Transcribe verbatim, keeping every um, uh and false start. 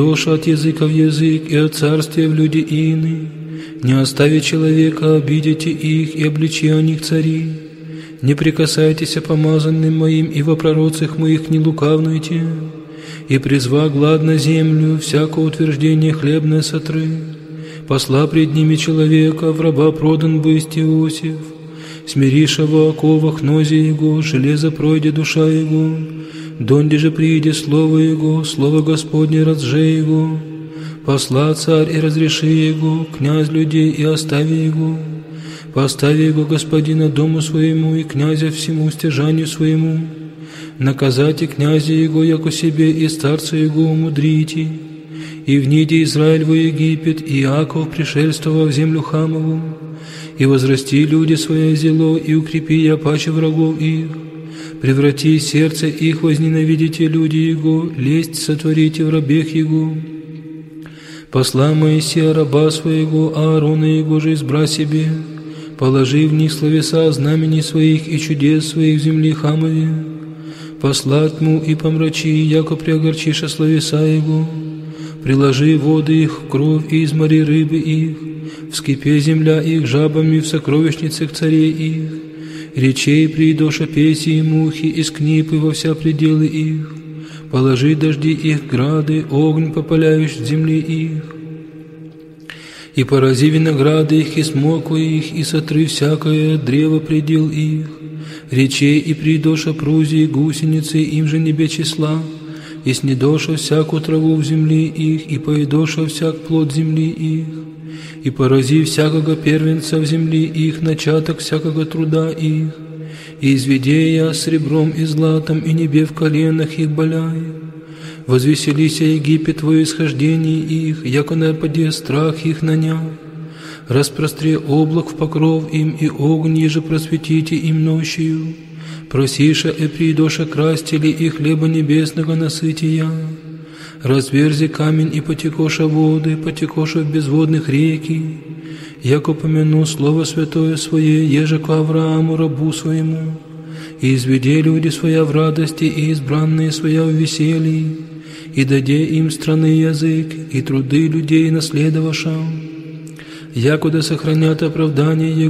перейдешь от языка в язык и от царствия в люди иные. Не остави человека, обидите их и обличи о них цари. Не прикасайтесь о помазанным моим, и во пророцах моих не лукавнуйте. И призва глад на землю, всякое утверждение хлебное сотры. Посла пред ними человека, в раба продан бысть Иосиф. Смириша во оковах нозе его, железо пройде душа его. Донде же прииде слово его, слово Господне разже его. Посла царь и разреши его, князь людей и остави его. Постави его господина дому своему и князя всему стяжанию своему. Наказайте князя его, яко себе, и старца его умудрите. И вниде Израиль во Египет, и Иаков пришельствовал в землю Хамову. И возрасти люди свое зело, и укрепи я паче врагов их. Преврати сердце их, возненавидите люди его, лесть сотворите в рабех его. Посла Моисея раба своего, Аарона его же избра себе. Положи в них словеса знамений своих и чудес своих в земле Хамове. Посла тьму и помрачи, яко приогорчиша словеса его. Приложи воды их в кровь и измори рыбы их. Вскипе земля их жабами в сокровищницах царей их. Речей придоша песи и мухи, из книпы во вся пределы их. Положи дожди их грады, огонь попаляешь в земле их. И порази винограды их, и смоквы их, и сотры всякое древо предел их. Речей и придоша прузии, гусеницы, им же не бе числа. И снедоша всякую траву в земле их, и поедоша всяк плод земли их. И порази всякого первенца в земле их, начаток всякого труда их. И изведи я сребром и златом, и небе в коленах их боляй. Возвеселися Египет во исхождении их, яко нападе страх их наня. Распростре облак в покров им, и огонь еже просветите им ночью. Просиша и придоша крастили, и хлеба небесного насытия. Разверзи камень, и потекоша воды, потекоша в безводных реки. Яко помяну слово святое свое, еже к Аврааму рабу своему. И изведи люди своя в радости, и избранные своя в веселье. И даде им страны язык, и труды людей наследовавшим. Якуда сохранят оправдание